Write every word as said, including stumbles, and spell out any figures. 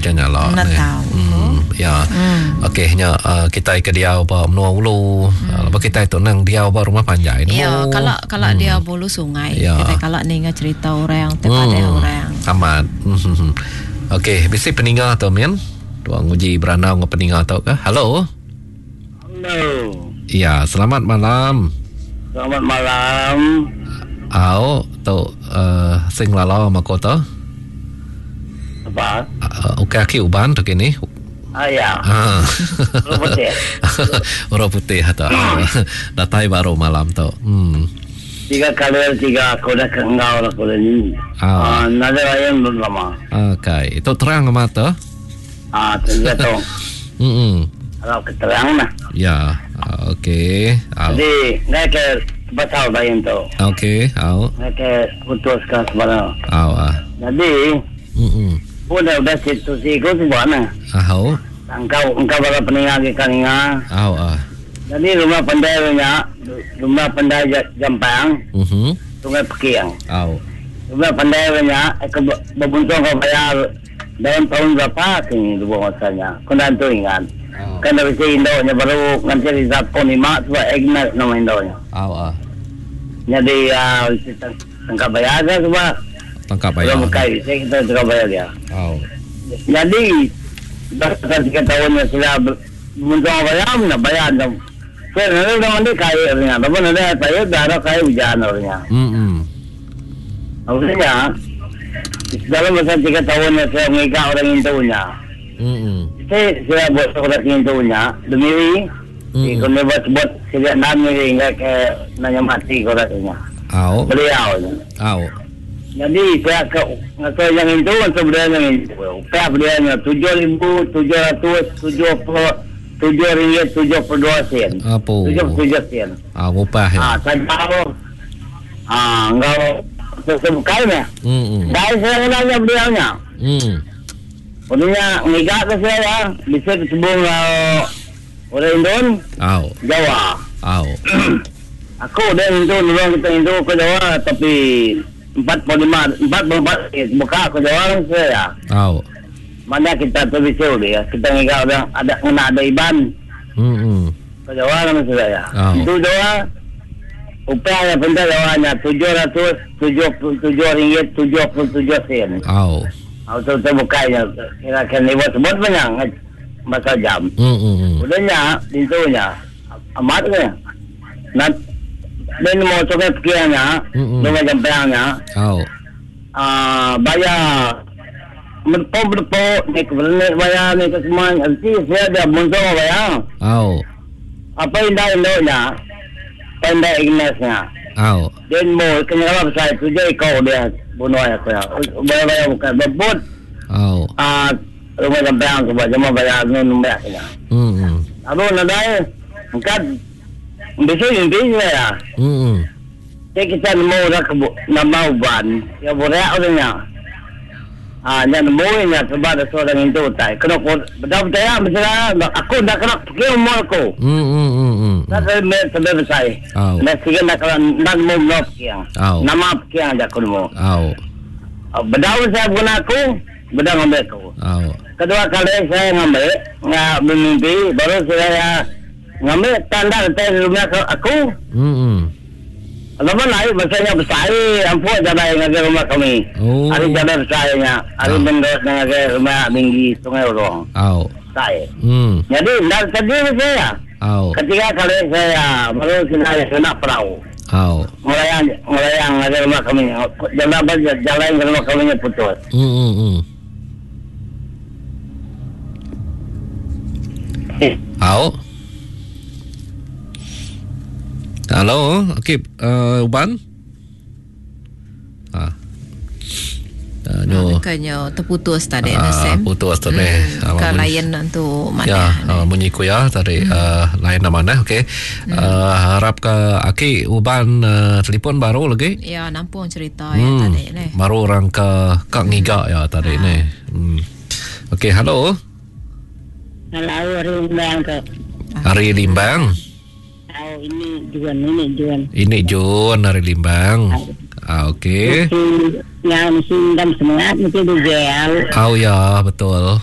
macam lah. Nak tahu. Hmm, ya. Hmm. Okey, nya uh, kita ke dia apa menua ulu. Hmm. Lepas kita itu nang dia apa rumah panjang. Ya, kalau kalau hmm. dia bulu sungai. Ya. Kita kalau ni cerita orang, tempat hmm. orang. Amat. Okey, bisi peninggal atau men? Tuang uji beranau ngau peninggal atau ke? Halo. Halo. Ya, selamat malam. Selamat malam. Ao tu uh, sing lalo makota. Apa? Uh, Uka ki uban tu kini. Ah ya. Ah. Orang putih. Orang putih atau. Datai baru malam tu. Hmm. Tiga kali tiga aku dah kengau lah aku dah ni. Ah. Nada lain belum lama. Okay. Itu terang mata. Ah, tiga tu. Hmm. Kalau keterang lah. Ya. Okay. Jadi, nak ke batal lain tu. Okay. Au. Nak ke putuskan sebenarnya. Au ah. Jadi, hmm. pun dah udah situasi aku sebenarnya. Au. Engkau engkau bala peninggal ke kaninga. Au ah. Jadi rumah pandai punya, rumah pandai Jampang. Mhm. Sungai Pekiang. Au. Rumah pandai punya, aku berbuntong kau bayar dalam tahun berapa sini dua masanya. Kau dah tu ingat. Oh. Kan dari si Indonya baru nanti di Zapon lima sebab Agnes nama Indonya. Au ah. Jadi uh, tangkap bayar kan sebab tangkap bayar. Kalau bukai, saya kita tangkap bayar dia. Au. Jadi dah tiga tahunnya sudah berbuntong bayar, nak bayar dah. Saya nanti dah mandi kaya orangnya. Tapi nanti saya dah ada kaya hujan orangnya. Hmm. Maksudnya dalam masa tiga tahunnya saya mengikat orang intunya. Hmm. Saya saya buat orang intunya demi ini. Kalau dia buat sejak enam ni hingga ke nanya mati korangnya. Au. Beliau. Au. Jadi saya ke ngasih yang itu sebenarnya yang itu. Upah beliaunya tujuh ribu tujuh ratus tujuh puluh tujuh ringgit tujuh puluh dua sen. Apa? Tujuh tujuh sen. Ah, upah ya. Ah, saya tahu. Ah, enggak sesukai ni. Hmm. Dari saya nanya beliaunya. Hmm. Pokoknya ngigak ke saya bisa disebut uh, orang Indon. Au. Jawa. Au. Aku dah Indon dulu kita Indon ke Jawa tapi empat puluh lima empat puluh empat buka ke Jawa saya. Au. Mana kita tu bisa dia. Kita ngigak ada ada kena ada iban. Hmm. Ke Jawa nama saya. Au. Itu Jawa. Upahnya benda Jawanya tujuh ratus tujuh puluh tujuh ringgit tujuh puluh tujuh sen. Au. Auto tu bukanya kira-kira ni buat sebut banyak masa jam. Hmm. Hmm. Udahnya pintunya amat ke. Nak dan mau coba pikirannya, dengan Jampangnya. Au. Ah bayar berpo berpo ni kebenar bayar ni ke semua. Nanti saya dah muncul bayar. Au. Apa indah indahnya? Pandai Agnesnya. Au. Dan mau kenapa saya kerja kau dia bunuh aku ya. Bayar-bayar bukan berbut. Au. Ah, rumah Jampang sebab cuma bayar ni bayarnya. Hmm. Aduh nadai. Engkau bisa ini ya. Hmm. Jadi kita mau nak nama uban. Ya boleh orangnya. Ah, yang maunya sebab ada seorang itu tak. Kena betul betul ya misalnya aku dah kena pergi umur aku. Hmm. Hmm. Hmm. Saya sudah selesai. Au. Nasi nak kalau nak mau nak pergi. Au. Nama pergi aja aku mau. Au. Bedau saya guna aku, bedau ngambil aku. Au. Kedua kali saya ngambil, nggak bermimpi, baru saya ngambil tanda tanda rumah aku. Hmm. Lepas naik bahasanya besar, ampun jalan yang ada rumah kami. Oh. Hari jalan besarnya, hari benda yang ada rumah tinggi sungai Urong. Au. Saya. Hmm. Jadi dari tadi saya, Au. ketiga kali saya baru saya kena perahu. Au. Mulai yang mulai yang ada rumah kami, jalan jalan yang rumah kami putus. Hmm. Hmm. Au. Halo, okey, uh, Uban. Ah. Nyo. Kanya terputus tadi Ah, Nasem. putus tadi. Hmm, ke lain untuk mana? Ya, uh, bunyi ku ya tadi hmm. uh, lain mana? Okey. Hmm. Uh, harap ke Aki Uban uh, telefon baru lagi. Ya, nampung cerita hmm. ya tadi ni. Baru orang ke Kak Ngiga ya tadi ah. ni. Hmm. Okey, halo. Halo, Ari Limbang ke. Ari Limbang. Oh, ini Juan, ini Juan. Ini Juan dari Limbang. Ah, okey. Yang mesin dan semangat mesti dijual. Oh ya, betul.